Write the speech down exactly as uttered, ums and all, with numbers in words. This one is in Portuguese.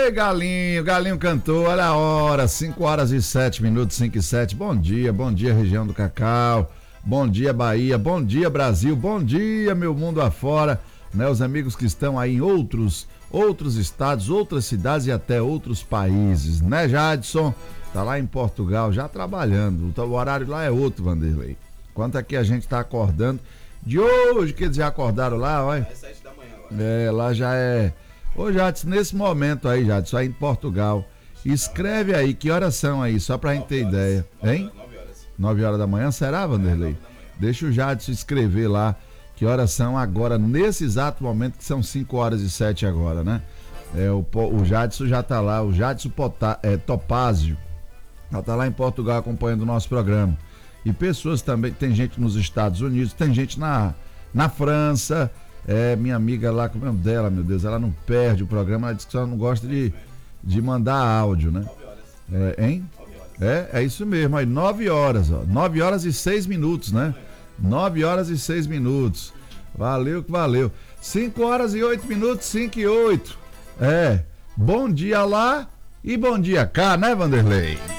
Ei, Galinho, Galinho cantou, olha a hora, cinco horas e sete minutos, cinco e sete. Bom dia, bom dia, região do Cacau. Bom dia, Bahia. Bom dia, Brasil. Bom dia, meu mundo afora. Né, os amigos que estão aí em outros, outros estados, outras cidades e até outros países. Né, Jadson? Tá lá em Portugal já trabalhando. O horário lá é outro, Vanderlei. Quanto aqui a gente tá acordando de hoje, que eles já acordaram lá, olha. É sete da manhã agora. É, lá já é. Ô, Jadson, nesse momento aí, Jadson, aí em Portugal. Escreve aí, que horas são aí, só pra gente ter ideia. Hein? nove horas. nove horas da manhã, será, Vanderlei? Deixa o Jadson escrever lá que horas são agora, nesse exato momento, que são cinco horas e sete agora, né? É, o, o Jadson já tá lá, o Jadson Pota, é, Topázio, já tá lá em Portugal acompanhando o nosso programa. E pessoas também, tem gente nos Estados Unidos, tem gente na, na França, é, minha amiga lá, como é o nome dela, meu Deus, ela não perde o programa, ela diz que só não gosta de, de mandar áudio, né? nove horas. É, hein? É, é isso mesmo, aí nove horas, ó, nove horas e seis minutos, né? nove horas e seis minutos. Valeu que valeu. cinco horas e oito minutos, cinco e oito. É. Bom dia lá e bom dia cá, né, Vanderlei?